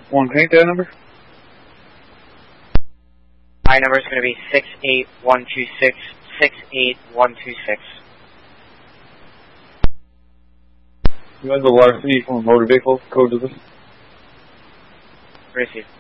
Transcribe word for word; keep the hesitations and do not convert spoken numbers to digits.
One, can I get that number? My number is going to be six eight one two six, six eight one two six. You guys the Water City from a motor vehicle, code to this? Receive.